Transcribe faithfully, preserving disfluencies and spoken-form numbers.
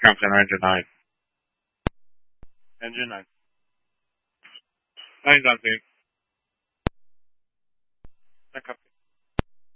Captain Engine nine. Engine nine. Nine's on scene. I copy.